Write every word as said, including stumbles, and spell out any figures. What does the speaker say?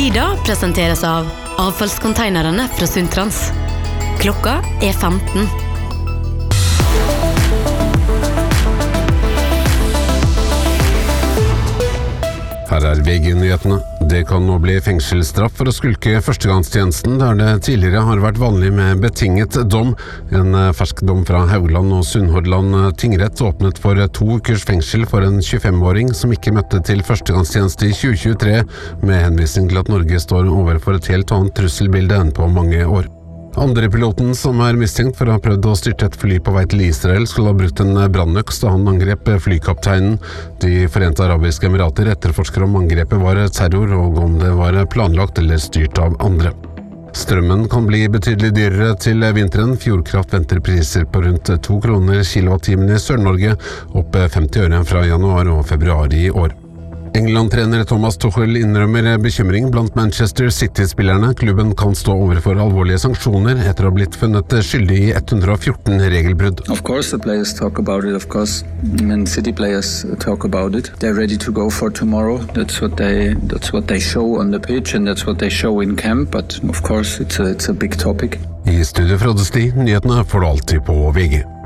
Tida presenteres av avfallskonteinerne fra Sundtrans. Klokka er femten. Her er V G-nyhetene. Det kan nå bli fengselsstraff for å skulke førstegangstjenesten, der det tidligere har vært vanlig med betinget dom. En fersk dom fra Haugland og Sunnhordland tingrett åpnet for to ukers fengsel for en tjuefem-åring som ikke møtte til førstegangstjeneste i tjue tjuetre, med henvisning til at Norge står overfor et helt annet trusselbilde enn på mange år. Andre piloten, som er mistenkt for å ha prøvd å styrte et fly på vei til Israel, skulle ha brukt en brannøks da han angrep flykapteinen. De Forente Arabiske Emirater etterforsker om angrepet var terror, og om det var planlagt eller styrt av andre. Strømmen kan bli betydelig dyrere til vinteren. Fjordkraft venter priser på rundt to kroner kilowattimen i Sør-Norge, opp femti øre fra januar og februar i år. England-trener Thomas Tuchel innrømmer bekymring blant Manchester City-spillerne. Klubben kan stå overfor alvorlige sanksjoner etter å ha blitt funnet skyldig i one hundred fourteen regelbrudd. Of course the players talk about it, of course. Man City players talk about it. They're ready to go for tomorrow. That's what they that's what they show on the pitch and that's what they show in camp, but of course it's a, it's a big topic. I studio fra Odesti, nyhetene får du alltid på V G.